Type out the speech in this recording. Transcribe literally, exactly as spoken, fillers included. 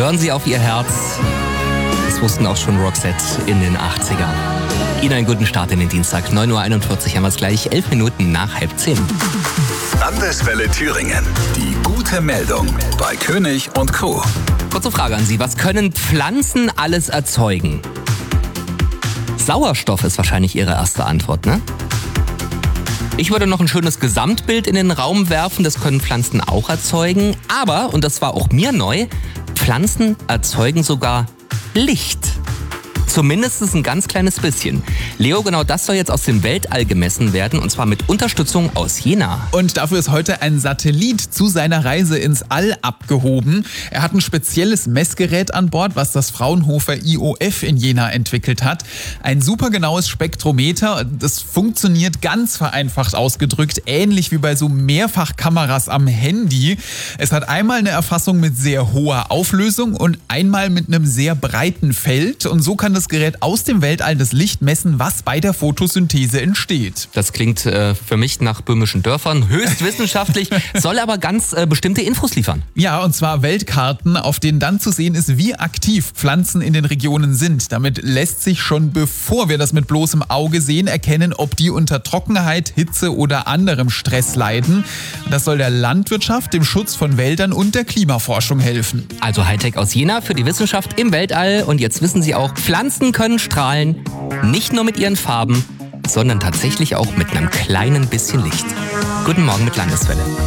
Hören Sie auf Ihr Herz. Das wussten auch schon Roxette in den achtzigern. Ihnen einen guten Start in den Dienstag. neun Uhr einundvierzig haben wir es gleich, elf Minuten nach halb zehn. Landeswelle Thüringen. Die gute Meldung bei König und Co. Kurze Frage an Sie. Was können Pflanzen alles erzeugen? Sauerstoff ist wahrscheinlich Ihre erste Antwort, ne? Ich würde noch ein schönes Gesamtbild in den Raum werfen. Das können Pflanzen auch erzeugen. Aber, und das war auch mir neu, Pflanzen erzeugen sogar Licht. Zumindest ein ganz kleines bisschen. Leo, genau das soll jetzt aus dem Weltall gemessen werden, und zwar mit Unterstützung aus Jena. Und dafür ist heute ein Satellit zu seiner Reise ins All abgehoben. Er hat ein spezielles Messgerät an Bord, was das Fraunhofer I O F in Jena entwickelt hat. Ein supergenaues Spektrometer. Das funktioniert ganz vereinfacht ausgedrückt, ähnlich wie bei so Mehrfachkameras am Handy. Es hat einmal eine Erfassung mit sehr hoher Auflösung und einmal mit einem sehr breiten Feld. Und so kann das Gerät aus dem Weltall das Licht messen, was bei der Photosynthese entsteht. Das klingt äh, für mich nach böhmischen Dörfern, höchst wissenschaftlich, soll aber ganz äh, bestimmte Infos liefern. Ja, und zwar Weltkarten, auf denen dann zu sehen ist, wie aktiv Pflanzen in den Regionen sind. Damit lässt sich schon, bevor wir das mit bloßem Auge sehen, erkennen, ob die unter Trockenheit, Hitze oder anderem Stress leiden. Das soll der Landwirtschaft, dem Schutz von Wäldern und der Klimaforschung helfen. Also Hightech aus Jena für die Wissenschaft im Weltall. Und jetzt wissen Sie auch, Pflanzen können strahlen, nicht nur mit ihren Farben, sondern tatsächlich auch mit einem kleinen bisschen Licht. Guten Morgen mit Landeswelle.